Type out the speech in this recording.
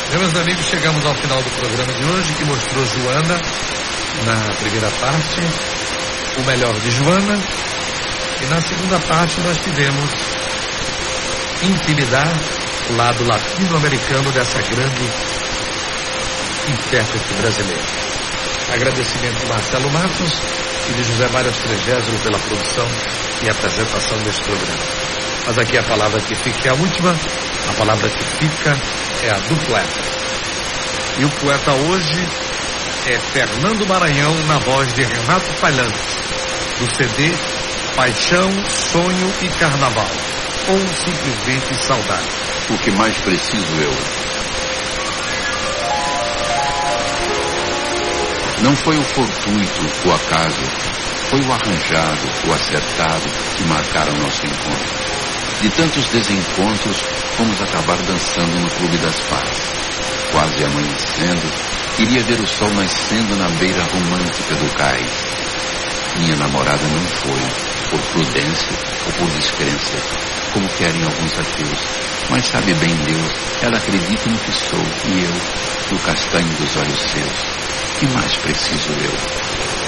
Meus amigos, chegamos ao final do programa de hoje, que mostrou Joana na primeira parte, o melhor de Joana, e na segunda parte nós tivemos intimidar o lado latino-americano dessa grande intérprete brasileira. Agradecimento de Marcelo Matos e de José Mário Astregésilo pela produção e apresentação deste programa. Mas aqui a palavra que fica é a última, a palavra que fica é a do poeta. E o poeta hoje é Fernando Maranhão, na voz de Renato Falhante, do CD Paixão, Sonho e Carnaval, ou simplesmente Saudade. O que mais preciso eu. Não foi o fortuito, o acaso, foi o arranjado, o acertado que marcaram nosso encontro. De tantos desencontros, fomos acabar dançando no Clube das Paz. Quase amanhecendo, iria ver o sol nascendo na beira romântica do cais. Minha namorada não foi, por prudência ou por descrença, como querem alguns ateus. Mas sabe bem Deus, ela acredita no que sou, e eu, no castanho dos olhos seus. Que mais preciso eu?